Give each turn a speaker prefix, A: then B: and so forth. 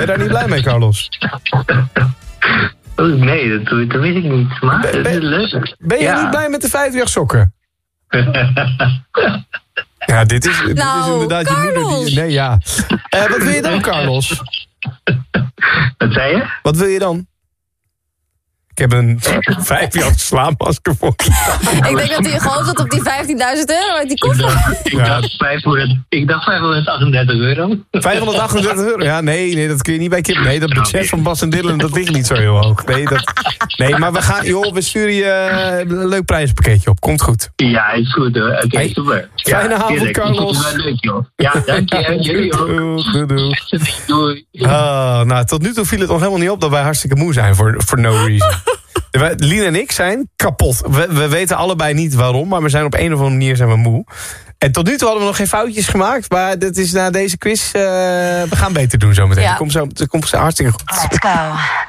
A: je daar niet blij mee, Carlos?
B: Nee, dat weet ik niet. Maar het is leuk.
A: Ben je niet blij met de 538 sokken? Ja, dit is inderdaad
C: Carlos.
A: je moeder. Nee, ja. Wat wil je dan, Carlos?
B: Wat zei je?
A: Wat wil je dan? Ik heb een 538 slaapmasker voor.
C: Ik denk dat hij gehoopt had op die €15.000 uit die koffer.
B: Ik dacht 538 euro.
A: 538 euro? Ja, nee, dat kun je niet bij Kip. Nee, dat budget van Bas en Dylan, dat ligt niet zo heel hoog. Nee, maar we sturen je een leuk prijzenpakketje op. Komt goed.
B: Ja, is goed hoor. Oké, super.
A: Fijne avond, Carlos.
B: Dat is wel leuk, joh. Ja, dank je. Jullie ook.
A: Doei.
B: Doei.
A: Tot nu toe viel het nog helemaal niet op dat wij hartstikke moe zijn for no reason. Lien en ik zijn kapot. We weten allebei niet waarom, maar we zijn op een of andere manier zijn we moe. En tot nu toe hadden we nog geen foutjes gemaakt, maar dat is na deze quiz, we gaan beter doen zometeen.
C: Ja.
A: Dat komt hartstikke goed.
D: Let's go.